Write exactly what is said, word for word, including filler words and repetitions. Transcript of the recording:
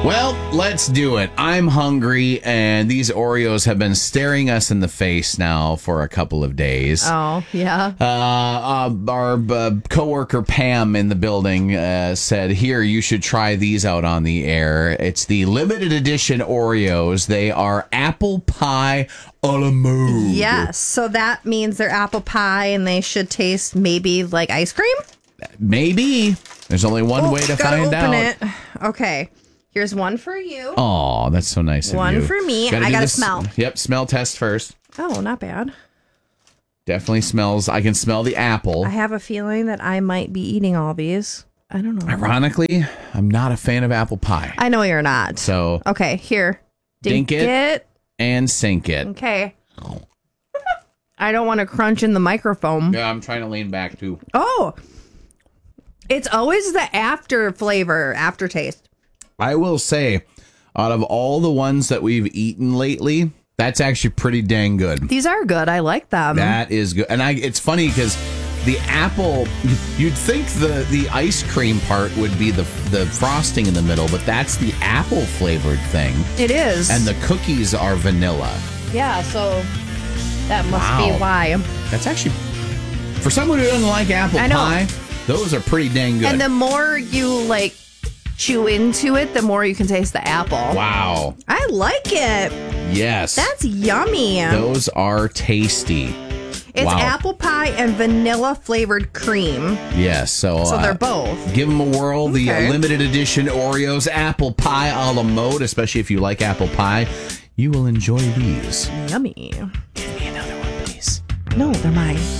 Well, let's do it. I'm hungry, and these Oreos have been staring us in the face now for a couple of days. Oh, yeah. Uh, uh, our uh, coworker Pam in the building uh, said, here, you should try these out on the air. It's the limited edition Oreos. They are apple pie a la mode. Yes, so that means they're apple pie, and they should taste maybe like ice cream? Maybe. There's only one oh, way to gotta find open out. It. Okay. Here's one for you. Oh, that's so nice of One you. for me. Gotta I do gotta this- smell. Yep, smell test first. Oh, not bad. Definitely smells. I can smell the apple. I have a feeling that I might be eating all these. I don't know. Ironically, I'm not a fan of apple pie. I know you're not. So, Okay, here. Dink Dink, it. it. and sink it. Okay. I don't want to crunch in the microphone. Yeah, I'm trying to lean back too. Oh, it's always the after flavor, aftertaste. I will say, out of all the ones that we've eaten lately, that's actually pretty dang good. These are good. I like them. That is good. And I it's funny because the apple, you'd think the, the ice cream part would be the the frosting in the middle, but that's the apple flavored thing. It is. And the cookies are vanilla. yeah, so that must Wow. be why. That's actually, for someone who doesn't like apple I know. pie, those are pretty dang good. And the more you like chew into it, the more you can taste the apple. Wow. I like it. Yes. That's yummy. Those are tasty. It's wow. apple pie and vanilla flavored cream. Yes. So, So uh, they're both. give them a whirl. The Okay. uh, limited edition Oreos apple pie a la mode, especially if you like apple pie, you will enjoy these. Yummy. Give me another one, please. No, they're mine.